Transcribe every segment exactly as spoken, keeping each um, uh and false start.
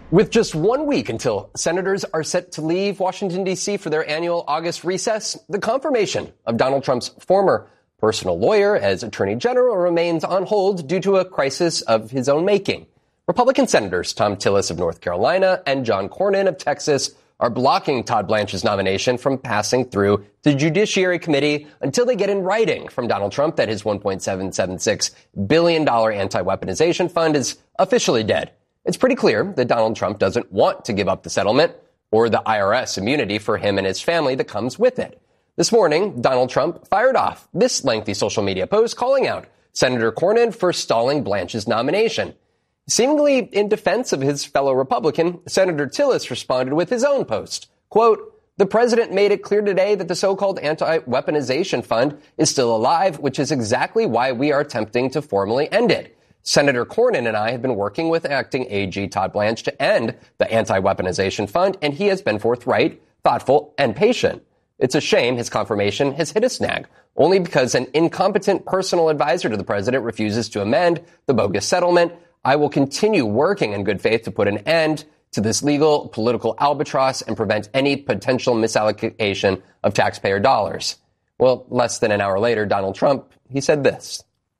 With just one week until senators are set to leave Washington, D C for their annual August recess, the confirmation of Donald Trump's former personal lawyer as Attorney General remains on hold due to a crisis of his own making. Republican Senators Thom Tillis of North Carolina and John Cornyn of Texas are blocking Todd Blanche's nomination from passing through the Judiciary Committee until they get in writing from Donald Trump that his one point seven seven six billion dollars anti-weaponization fund is officially dead. It's pretty clear that Donald Trump doesn't want to give up the settlement or the I R S immunity for him and his family that comes with it. This morning, Donald Trump fired off this lengthy social media post calling out Senator Cornyn for stalling Blanche's nomination. Seemingly in defense of his fellow Republican, Senator Tillis responded with his own post. Quote, "The president made it clear today that the so-called anti-weaponization fund is still alive, which is exactly why we are attempting to formally end it. Senator Cornyn and I have been working with acting A G Todd Blanche to end the anti-weaponization fund, and he has been forthright, thoughtful, and patient. It's a shame his confirmation has hit a snag, only because an incompetent personal advisor to the president refuses to amend the bogus settlement. I will continue working in good faith to put an end to this legal political albatross and prevent any potential misallocation of taxpayer dollars." Well, less than an hour later, Donald Trump, he said this.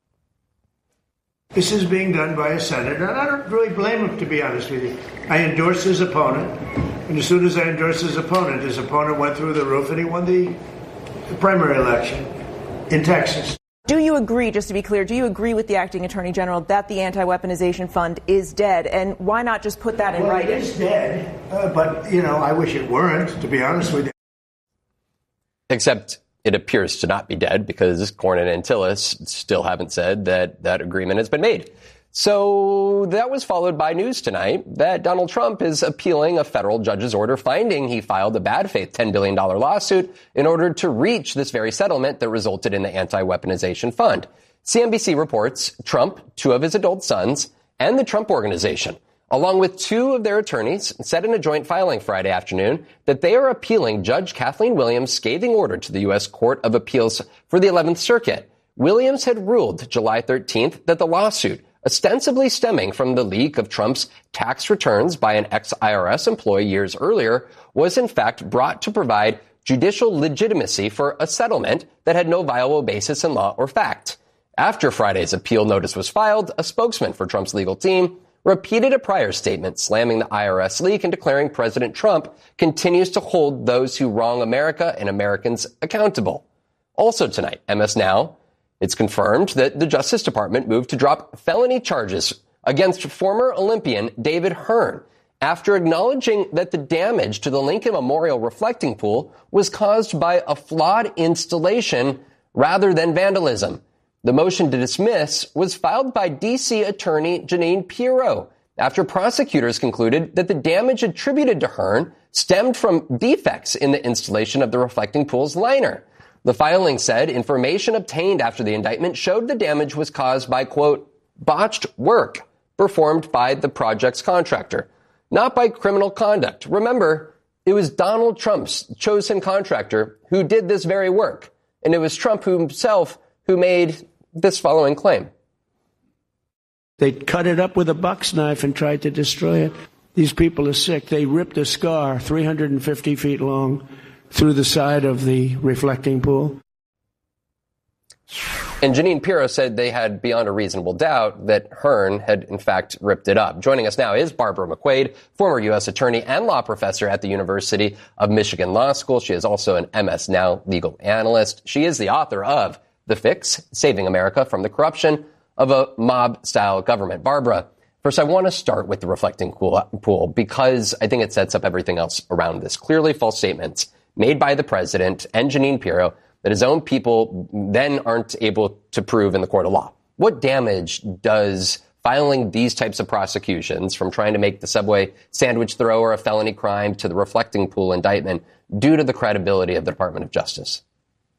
This is being done by a senator, and I don't really blame him, to be honest with you. I endorsed his opponent, and as soon as I endorsed his opponent, his opponent went through the roof, and he won the, the primary election in Texas. Do you agree, just to be clear, do you agree with the acting attorney general that the anti-weaponization fund is dead? And why not just put that in well, writing? It is dead, uh, but, you know, I wish it weren't, to be honest with you. Except it appears to not be dead because Cornyn and Tillis still haven't said that that agreement has been made. So that was followed by news tonight that Donald Trump is appealing a federal judge's order finding he filed a bad faith ten billion dollars lawsuit in order to reach this very settlement that resulted in the anti-weaponization fund. C N B C reports Trump, two of his adult sons, and the Trump Organization, along with two of their attorneys, said in a joint filing Friday afternoon that they are appealing Judge Kathleen Williams' scathing order to the U S Court of Appeals for the eleventh Circuit. Williams had ruled July thirteenth that the lawsuit, ostensibly stemming from the leak of Trump's tax returns by an ex-I R S employee years earlier, was in fact brought to provide judicial legitimacy for a settlement that had no viable basis in law or fact. After Friday's appeal notice was filed, a spokesman for Trump's legal team repeated a prior statement slamming the I R S leak and declaring President Trump continues to hold those who wrong America and Americans accountable. Also tonight, M S Now, it's confirmed that the Justice Department moved to drop felony charges against former Olympian David Hearn after acknowledging that the damage to the Lincoln Memorial reflecting pool was caused by a flawed installation rather than vandalism. The motion to dismiss was filed by D C Attorney Jeanine Pirro after prosecutors concluded that the damage attributed to Hearn stemmed from defects in the installation of the reflecting pool's liner. The filing said information obtained after the indictment showed the damage was caused by, quote, botched work performed by the project's contractor, not by criminal conduct. Remember, it was Donald Trump's chosen contractor who did this very work, and it was Trump himself who made this following claim. They cut it up with a buck's knife and tried to destroy it. These people are sick. They ripped a scar three hundred fifty feet long through the side of the reflecting pool. And Jeanine Pirro said they had beyond a reasonable doubt that Hearn had, in fact, ripped it up. Joining us now is Barbara McQuade, former U S attorney and law professor at the University of Michigan Law School. She is also an M S Now legal analyst. She is the author of The Fix, Saving America from the Corruption of a Mob-Style Government. Barbara, first, I want to start with the reflecting pool because I think it sets up everything else around this. Clearly false statements made by the president and Jeanine Pirro that his own people then aren't able to prove in the court of law. What damage does filing these types of prosecutions, from trying to make the Subway sandwich thrower a felony crime to the reflecting pool indictment, do to the credibility of the Department of Justice?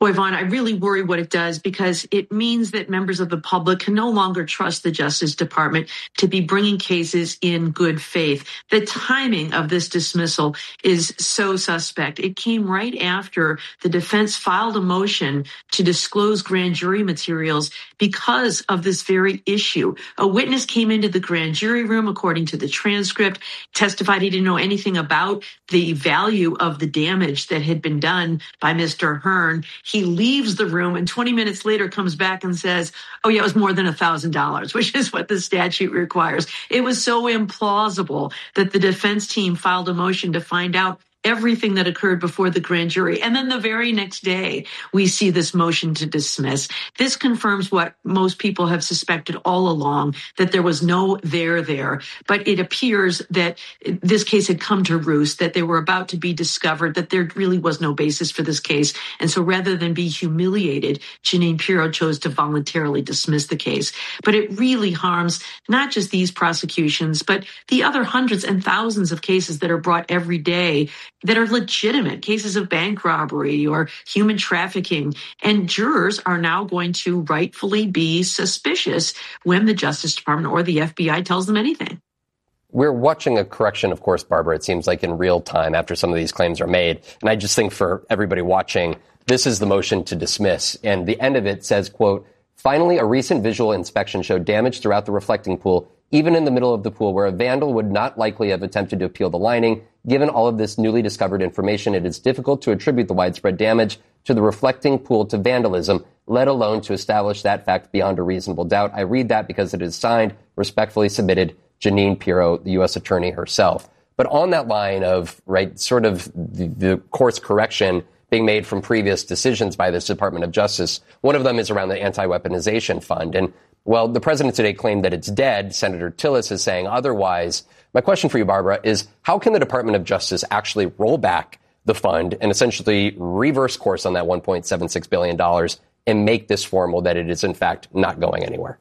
Boy, Vaughn, I really worry what it does, because it means that members of the public can no longer trust the Justice Department to be bringing cases in good faith. The timing of this dismissal is so suspect. It came right after the defense filed a motion to disclose grand jury materials because of this very issue. A witness came into the grand jury room, according to the transcript, testified he didn't know anything about the value of the damage that had been done by Mister Hearn. He leaves the room and twenty minutes later comes back and says, oh, yeah, it was more than one thousand dollars, which is what the statute requires. It was so implausible that the defense team filed a motion to find out everything that occurred before the grand jury. And then the very next day, we see this motion to dismiss. This confirms what most people have suspected all along, that there was no there there. But it appears that this case had come to roost, that they were about to be discovered, that there really was no basis for this case. And so rather than be humiliated, Jeanine Pirro chose to voluntarily dismiss the case. But it really harms not just these prosecutions, but the other hundreds and thousands of cases that are brought every day that are legitimate, cases of bank robbery or human trafficking. And jurors are now going to rightfully be suspicious when the Justice Department or the F B I tells them anything. We're watching a correction, of course, Barbara, it seems like in real time after some of these claims are made. And I just think for everybody watching, this is the motion to dismiss. And the end of it says, quote, finally, a recent visual inspection showed damage throughout the reflecting pool, even in the middle of the pool, where a vandal would not likely have attempted to peel the lining. Given all of this newly discovered information, it is difficult to attribute the widespread damage to the reflecting pool to vandalism, let alone to establish that fact beyond a reasonable doubt. I read that because it is signed, respectfully submitted, Jeanine Pirro, the U S attorney herself. But on that line of, right, sort of the, the course correction being made from previous decisions by this Department of Justice, one of them is around the anti-weaponization fund. And, well, the president today claimed that it's dead. Senator Tillis is saying otherwise. My question for you, Barbara, is how can the Department of Justice actually roll back the fund and essentially reverse course on that one point seven six billion dollars and make this formal that it is, in fact, not going anywhere?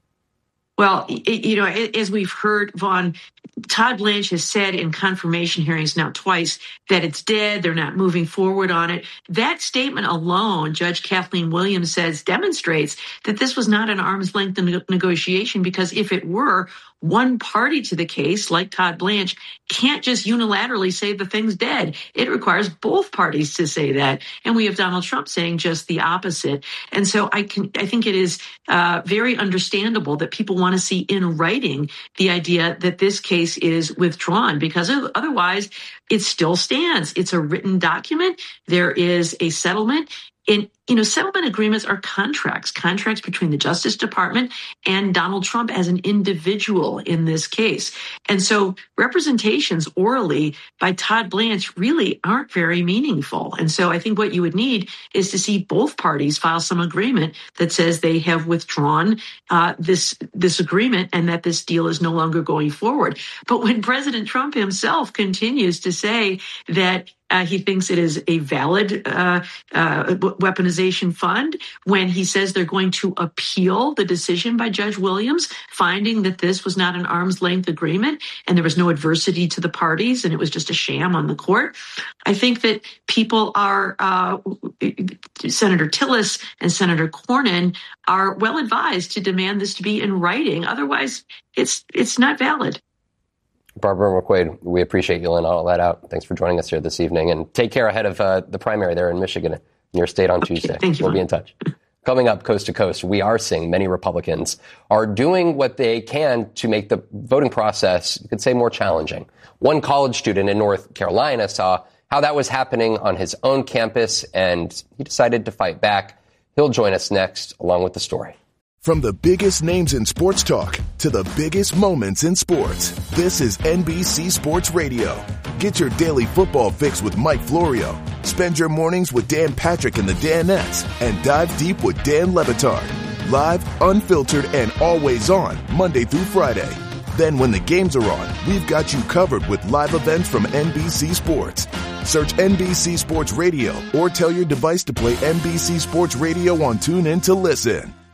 Well, you know, as we've heard, Vaughn, Todd Blanche has said in confirmation hearings now twice that it's dead. They're not moving forward on it. That statement alone, Judge Kathleen Williams says, demonstrates that this was not an arm's length negotiation, because if it were, one party to the case, like Todd Blanche, can't just unilaterally say the thing's dead. It requires both parties to say that. And we have Donald Trump saying just the opposite. And so I can, I think it is uh, very understandable that people want to see in writing the idea that this case is withdrawn, because otherwise it still stands. It's a written document. There is a settlement. And, you know, settlement agreements are contracts, contracts between the Justice Department and Donald Trump as an individual in this case. And so representations orally by Todd Blanche really aren't very meaningful. And so I think what you would need is to see both parties file some agreement that says they have withdrawn uh, this, this agreement and that this deal is no longer going forward. But when President Trump himself continues to say that Uh, he thinks it is a valid uh, uh, weaponization fund, when he says they're going to appeal the decision by Judge Williams, finding that this was not an arm's length agreement and there was no adversity to the parties and it was just a sham on the court. I think that people are, uh, Senator Tillis and Senator Cornyn are well advised to demand this to be in writing. Otherwise, it's it's not valid. Barbara McQuade, we appreciate you laying all that out. Thanks for joining us here this evening. And take care ahead of uh, the primary there in Michigan, in your state on okay, Tuesday. Thank you. We'll be in touch. Coming up coast to coast, we are seeing many Republicans are doing what they can to make the voting process, you could say, more challenging. One college student in North Carolina saw how that was happening on his own campus, and he decided to fight back. He'll join us next, along with the story. From the biggest names in sports talk to the biggest moments in sports, this is N B C Sports Radio. Get your daily football fix with Mike Florio. Spend your mornings with Dan Patrick and the Danettes, and dive deep with Dan Le Batard. Live, unfiltered, and always on Monday through Friday. Then when the games are on, we've got you covered with live events from N B C Sports. Search N B C Sports Radio or tell your device to play N B C Sports Radio on TuneIn to listen.